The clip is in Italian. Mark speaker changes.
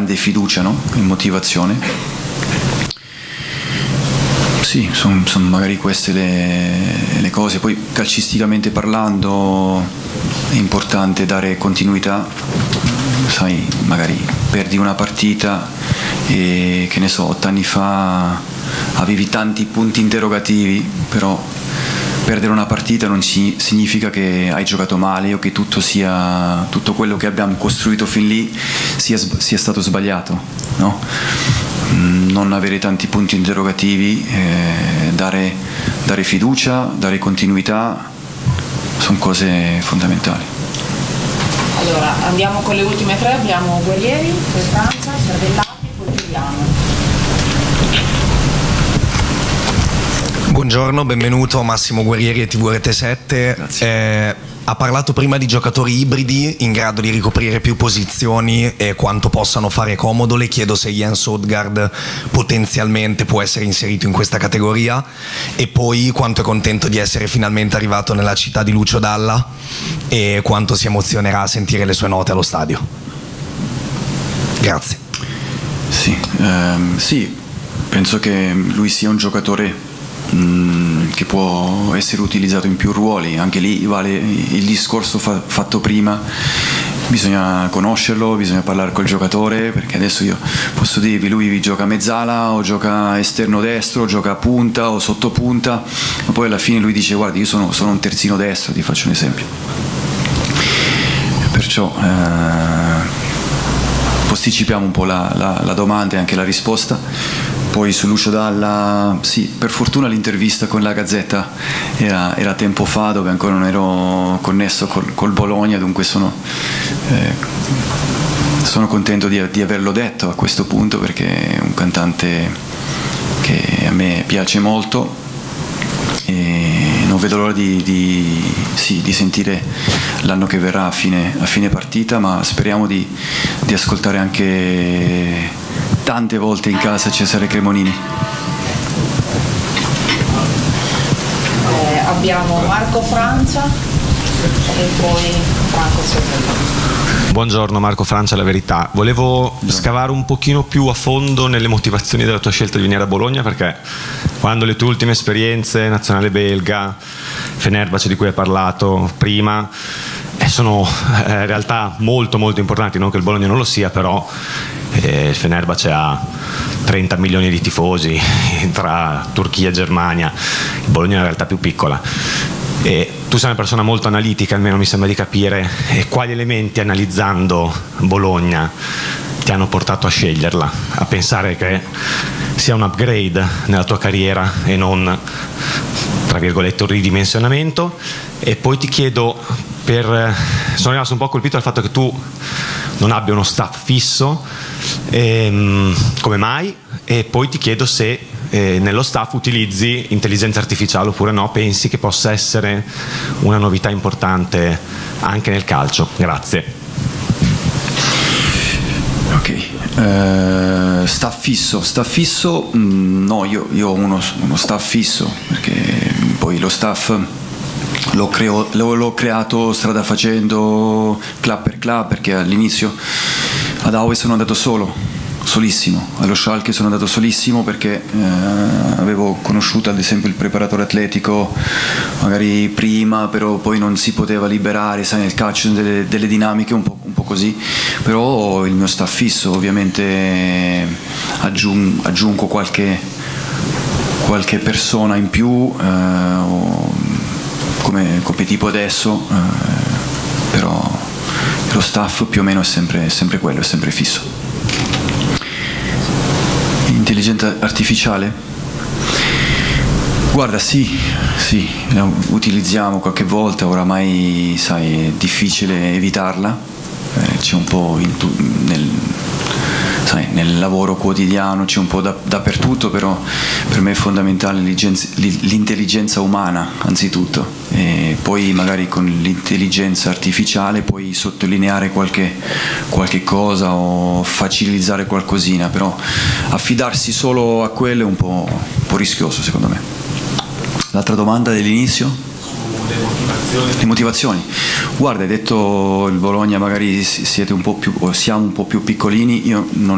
Speaker 1: grande fiducia, no? In motivazione. Sì, sono magari queste le cose. Poi calcisticamente parlando è importante dare continuità. Sai, magari perdi una partita e, che ne so, 8 anni fa avevi tanti punti interrogativi, però perdere una partita non significa che hai giocato male o che tutto quello che abbiamo costruito fin lì sia stato sbagliato, no? Non avere tanti punti interrogativi, dare fiducia, dare continuità, sono cose fondamentali.
Speaker 2: Allora, andiamo con le ultime tre, abbiamo Guerrieri, poi Francia, Cervellati e poi chiudiamo.
Speaker 3: Buongiorno, benvenuto Massimo Guerrieri e TVRT7. Ha parlato prima di giocatori ibridi in grado di ricoprire più posizioni e quanto possano fare comodo. Le chiedo se Jens Odgaard potenzialmente può essere inserito in questa categoria, e poi quanto è contento di essere finalmente arrivato nella città di Lucio Dalla e quanto si emozionerà a sentire le sue note allo stadio. Grazie.
Speaker 1: Sì, penso che lui sia un giocatore che può essere utilizzato in più ruoli. Anche lì vale il discorso fatto prima, bisogna conoscerlo, bisogna parlare col giocatore, perché adesso io posso dirvi lui gioca a mezzala o gioca esterno destro, o gioca a punta o sottopunta, ma poi alla fine lui dice guarda, io sono un terzino destro, ti faccio un esempio. Perciò posticipiamo un po' la domanda e anche la risposta. Poi su Lucio Dalla, sì, per fortuna l'intervista con la Gazzetta era tempo fa, dove ancora non ero connesso col Bologna, dunque sono contento di averlo detto a questo punto, perché è un cantante che a me piace molto e non vedo l'ora di sentire l'anno che verrà a fine partita, ma speriamo di ascoltare anche tante volte in casa Cesare Cremonini.
Speaker 2: Abbiamo Marco Francia e poi Franco Cervellati.
Speaker 4: Buongiorno, Marco Francia, La Verità. Volevo scavare un pochino più a fondo nelle motivazioni della tua scelta di venire a Bologna, perché quando le tue ultime esperienze, nazionale belga, Fenerbahce di cui hai parlato prima, sono in realtà molto molto importanti, non che il Bologna non lo sia, però il Fenerbahce ha 30 milioni di tifosi tra Turchia e Germania, il Bologna è una realtà più piccola. E tu sei una persona molto analitica, almeno mi sembra di capire, quali elementi analizzando Bologna ti hanno portato a sceglierla, a pensare che sia un upgrade nella tua carriera e non, tra virgolette, un ridimensionamento. E poi ti chiedo, sono rimasto un po' colpito dal fatto che tu non abbia uno staff fisso, come mai? E poi ti chiedo se nello staff utilizzi intelligenza artificiale oppure no, pensi che possa essere una novità importante anche nel calcio. Grazie.
Speaker 1: Ok, staff fisso, no, io ho uno staff fisso, perché poi lo staff l'ho creato strada facendo, club per club, perché all'inizio ad Aue sono andato solissimo, allo Schalke sono andato solissimo perché avevo conosciuto ad esempio il preparatore atletico magari prima, però poi non si poteva liberare, sai, nel calcio delle dinamiche un po' così. Però il mio staff fisso, ovviamente aggiungo qualche persona in più, come tipo adesso, però lo staff più o meno è sempre quello, è sempre fisso. Intelligenza artificiale? Guarda, sì, la utilizziamo qualche volta, oramai sai, è difficile evitarla, c'è un po' nel lavoro quotidiano, c'è un po' dappertutto, però per me è fondamentale l'intelligenza umana anzitutto, e poi magari con l'intelligenza artificiale puoi sottolineare qualche cosa o facilizzare qualcosina, però affidarsi solo a quello è un po' rischioso secondo me. L'altra domanda dell'inizio? Le motivazioni. Guarda, hai detto il Bologna magari siamo un po' più piccolini, io non